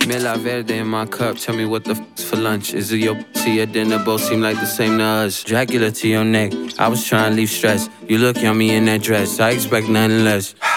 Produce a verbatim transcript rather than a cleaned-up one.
Mela Verde in my cup, tell me what the f***'s for lunch. Is it your p***y or dinner? Both seem like the same to us. Dracula to your neck, I was trying to leave stress. You look yummy in that dress, I expect nothing less.